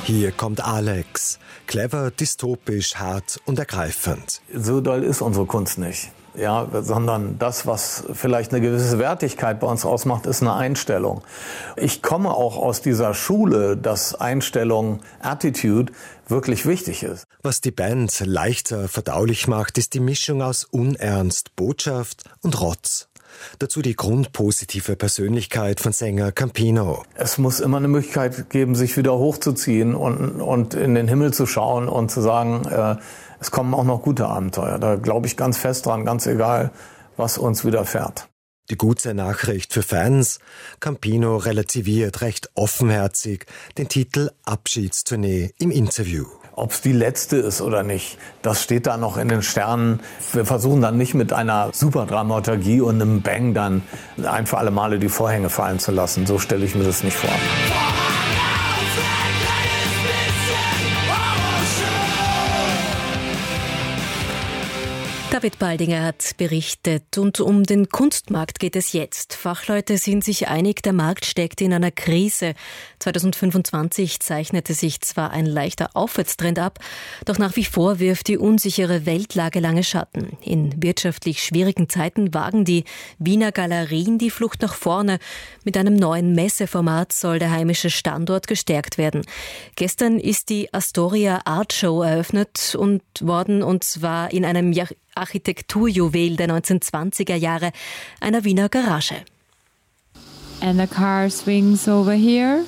Hier kommt Alex. Clever, dystopisch, hart und ergreifend. So doll ist unsere Kunst nicht. Ja, sondern das, was vielleicht eine gewisse Wertigkeit bei uns ausmacht, ist eine Einstellung. Ich komme auch aus dieser Schule, dass Einstellung, Attitude wirklich wichtig ist. Was die Band leichter verdaulich macht, ist die Mischung aus Unernst, Botschaft und Rotz. Dazu die grundpositive Persönlichkeit von Sänger Campino. Es muss immer eine Möglichkeit geben, sich wieder hochzuziehen und in den Himmel zu schauen und zu sagen, es kommen auch noch gute Abenteuer. Da glaube ich ganz fest dran, ganz egal, was uns widerfährt. Die gute Nachricht für Fans: Campino relativiert recht offenherzig den Titel Abschiedstournee im Interview. Ob es die letzte ist oder nicht, das steht da noch in den Sternen. Wir versuchen dann nicht mit einer Superdramaturgie und einem Bang dann ein für alle Male die Vorhänge fallen zu lassen. So stelle ich mir das nicht vor. David Baldinger hat berichtet und um den Kunstmarkt geht es jetzt. Fachleute sind sich einig, der Markt steckt in einer Krise. 2025 zeichnete sich zwar ein leichter Aufwärtstrend ab, doch nach wie vor wirft die unsichere Weltlage lange Schatten. In wirtschaftlich schwierigen Zeiten wagen die Wiener Galerien die Flucht nach vorne. Mit einem neuen Messeformat soll der heimische Standort gestärkt werden. Gestern ist die Astoria Art Show eröffnet worden und zwar in einem Architekturjuwel der 1920er Jahre, einer Wiener Garage. And a car swings over here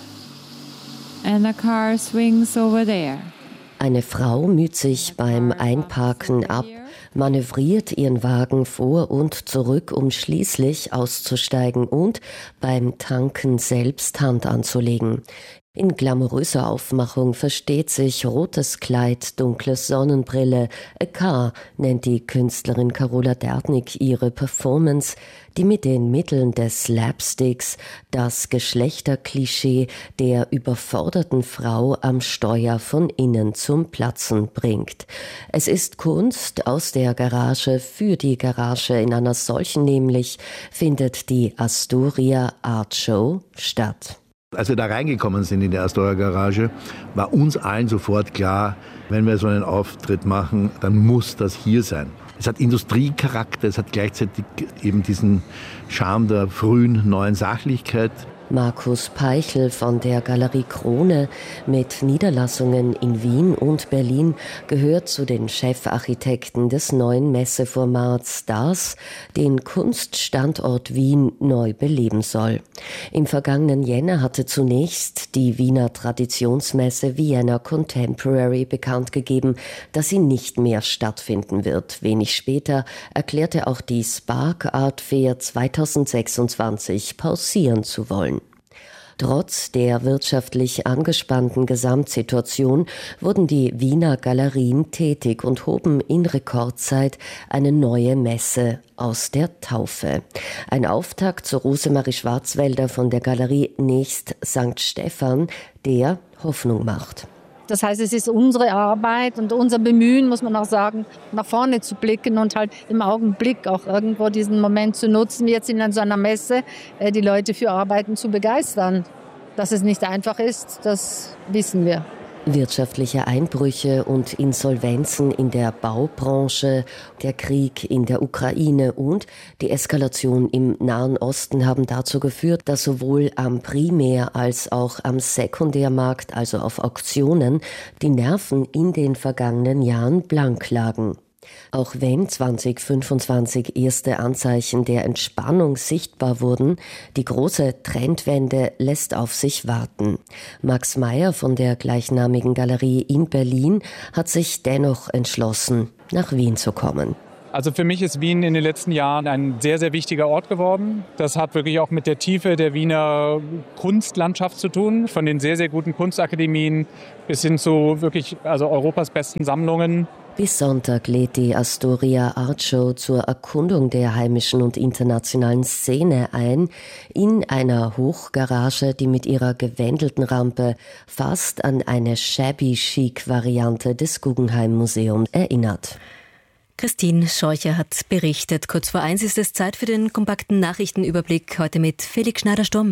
and a car swings over there. Eine Frau müht sich beim Einparken ab, manövriert ihren Wagen vor und zurück, um schließlich auszusteigen und beim Tanken selbst Hand anzulegen. In glamouröser Aufmachung versteht sich rotes Kleid, dunkle Sonnenbrille. A Car nennt die Künstlerin Carola Derdnig ihre Performance, die mit den Mitteln des Slapsticks das Geschlechterklischee der überforderten Frau am Steuer von innen zum Platzen bringt. Es ist Kunst aus der Garage für die Garage. In einer solchen nämlich findet die Astoria Art Show statt. Als wir da reingekommen sind in die Astoria Garage, war uns allen sofort klar, wenn wir so einen Auftritt machen, dann muss das hier sein. Es hat Industriecharakter, es hat gleichzeitig eben diesen Charme der frühen neuen Sachlichkeit. Markus Peichel von der Galerie Krone mit Niederlassungen in Wien und Berlin gehört zu den Chefarchitekten des neuen Messeformats, das den Kunststandort Wien neu beleben soll. Im vergangenen Jänner hatte zunächst die Wiener Traditionsmesse Vienna Contemporary bekannt gegeben, dass sie nicht mehr stattfinden wird. Wenig später erklärte auch die Spark Art Fair 2026 pausieren zu wollen. Trotz der wirtschaftlich angespannten Gesamtsituation wurden die Wiener Galerien tätig und hoben in Rekordzeit eine neue Messe aus der Taufe. Ein Auftakt zu Rosemarie Schwarzwälder von der Galerie Nächst St. Stephan, der Hoffnung macht. Das heißt, es ist unsere Arbeit und unser Bemühen, muss man auch sagen, nach vorne zu blicken und halt im Augenblick auch irgendwo diesen Moment zu nutzen, jetzt in so einer Messe, die Leute für Arbeiten zu begeistern. Dass es nicht einfach ist, das wissen wir. Wirtschaftliche Einbrüche und Insolvenzen in der Baubranche, der Krieg in der Ukraine und die Eskalation im Nahen Osten haben dazu geführt, dass sowohl am Primär- als auch am Sekundärmarkt, also auf Auktionen, die Nerven in den vergangenen Jahren blank lagen. Auch wenn 2025 erste Anzeichen der Entspannung sichtbar wurden, die große Trendwende lässt auf sich warten. Max Meyer von der gleichnamigen Galerie in Berlin hat sich dennoch entschlossen, nach Wien zu kommen. Also für mich ist Wien in den letzten Jahren ein sehr, sehr wichtiger Ort geworden. Das hat wirklich auch mit der Tiefe der Wiener Kunstlandschaft zu tun, von den sehr, sehr guten Kunstakademien bis hin zu wirklich Europas besten Sammlungen. Bis Sonntag lädt die Astoria Art Show zur Erkundung der heimischen und internationalen Szene ein, in einer Hochgarage, die mit ihrer gewändelten Rampe fast an eine shabby-chic-Variante des Guggenheim Museums erinnert. Christine Scheucher hat berichtet. Kurz vor 1 ist es Zeit für den kompakten Nachrichtenüberblick, heute mit Felix Schneider-Sturm.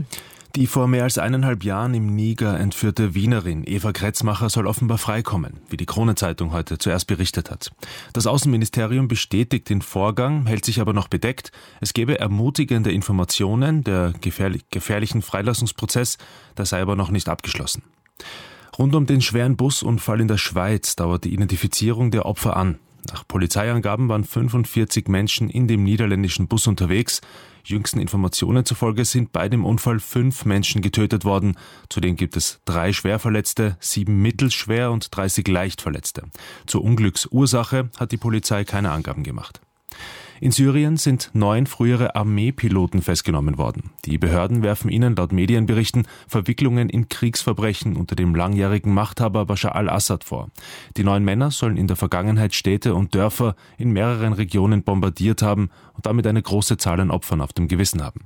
Die vor mehr als 1,5 Jahren im Niger entführte Wienerin Eva Kretzmacher soll offenbar freikommen, wie die Krone-Zeitung heute zuerst berichtet hat. Das Außenministerium bestätigt den Vorgang, hält sich aber noch bedeckt. Es gebe ermutigende Informationen, der gefährlichen Freilassungsprozess, der sei aber noch nicht abgeschlossen. Rund um den schweren Busunfall in der Schweiz dauert die Identifizierung der Opfer an. Nach Polizeiangaben waren 45 Menschen in dem niederländischen Bus unterwegs. Jüngsten Informationen zufolge sind bei dem Unfall 5 Menschen getötet worden. Zudem gibt es 3 Schwerverletzte, 7 mittelschwer und 30 Leichtverletzte. Zur Unglücksursache hat die Polizei keine Angaben gemacht. In Syrien sind 9 frühere Armeepiloten festgenommen worden. Die Behörden werfen ihnen laut Medienberichten Verwicklungen in Kriegsverbrechen unter dem langjährigen Machthaber Bashar al-Assad vor. Die 9 Männer sollen in der Vergangenheit Städte und Dörfer in mehreren Regionen bombardiert haben und damit eine große Zahl an Opfern auf dem Gewissen haben.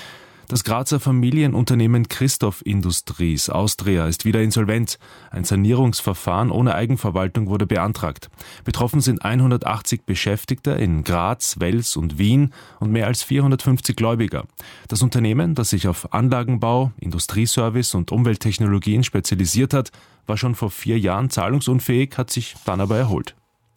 Das Grazer Familienunternehmen Christoph Industries Austria ist wieder insolvent. Ein Sanierungsverfahren ohne Eigenverwaltung wurde beantragt. Betroffen sind 180 Beschäftigte in Graz, Wels und Wien und mehr als 450 Gläubiger. Das Unternehmen, das sich auf Anlagenbau, Industrieservice und Umwelttechnologien spezialisiert hat, war schon vor 4 Jahren zahlungsunfähig, hat sich dann aber erholt.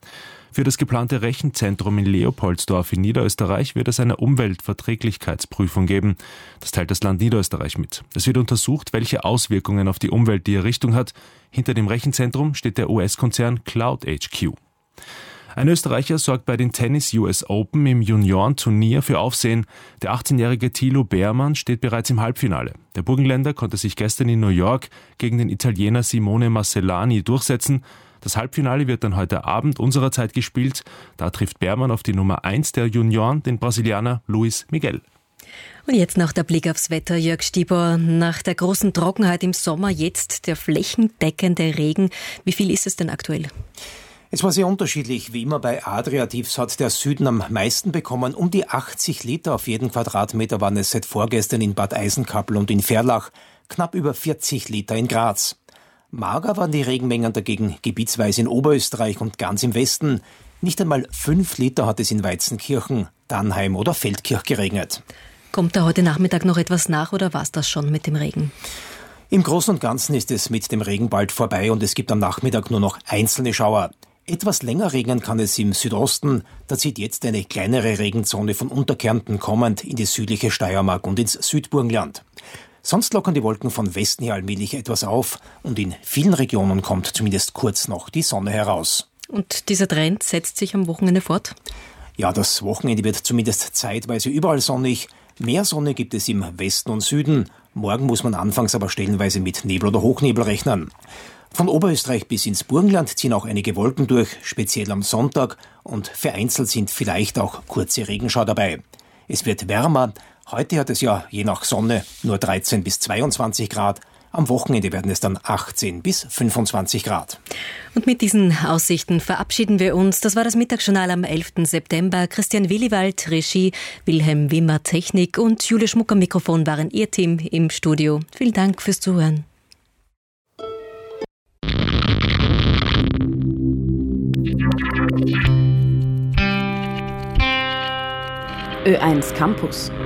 Für das geplante Rechenzentrum in Leopoldsdorf in Niederösterreich wird es eine Umweltverträglichkeitsprüfung geben. Das teilt das Land Niederösterreich mit. Es wird untersucht, welche Auswirkungen auf die Umwelt die Errichtung hat. Hinter dem Rechenzentrum steht der US-Konzern CloudHQ. Ein Österreicher sorgt bei den Tennis US Open im Juniorenturnier für Aufsehen. Der 18-jährige Thilo Beermann steht bereits im Halbfinale. Der Burgenländer konnte sich gestern in New York gegen den Italiener Simone Marcellani durchsetzen. Das Halbfinale wird dann heute Abend unserer Zeit gespielt. Da trifft Beermann auf die Nummer 1 der Junioren, den Brasilianer Luis Miguel. Und jetzt noch der Blick aufs Wetter, Jörg Stieber. Nach der großen Trockenheit im Sommer jetzt der flächendeckende Regen. Wie viel ist es denn aktuell? Es war sehr unterschiedlich. Wie immer bei Adria-Tiefs hat der Süden am meisten bekommen. Um die 80 Liter auf jeden Quadratmeter waren es seit vorgestern in Bad Eisenkappel und in Verlach. Knapp über 40 Liter in Graz. Mager waren die Regenmengen dagegen gebietsweise in Oberösterreich und ganz im Westen. Nicht einmal 5 Liter hat es in Weizenkirchen, Dannheim oder Feldkirch geregnet. Kommt da heute Nachmittag noch etwas nach oder war es das schon mit dem Regen? Im Großen und Ganzen ist es mit dem Regen bald vorbei und es gibt am Nachmittag nur noch einzelne Schauer. Etwas länger regnen kann es im Südosten. Da zieht jetzt eine kleinere Regenzone von Unterkärnten kommend in die südliche Steiermark und ins Südburgenland. Sonst lockern die Wolken von Westen her allmählich etwas auf und in vielen Regionen kommt zumindest kurz noch die Sonne heraus. Und dieser Trend setzt sich am Wochenende fort? Ja, das Wochenende wird zumindest zeitweise überall sonnig. Mehr Sonne gibt es im Westen und Süden. Morgen muss man anfangs aber stellenweise mit Nebel oder Hochnebel rechnen. Von Oberösterreich bis ins Burgenland ziehen auch einige Wolken durch, speziell am Sonntag. Und vereinzelt sind vielleicht auch kurze Regenschauer dabei. Es wird wärmer. Heute hat es ja je nach Sonne nur 13 bis 22 Grad. Am Wochenende werden es dann 18 bis 25 Grad. Und mit diesen Aussichten verabschieden wir uns. Das war das Mittagsjournal am 11. September. Christian Williwald, Regie, Wilhelm Wimmer, Technik und Julia Schmuck am Mikrofon waren Ihr Team im Studio. Vielen Dank fürs Zuhören. Ö1 Campus.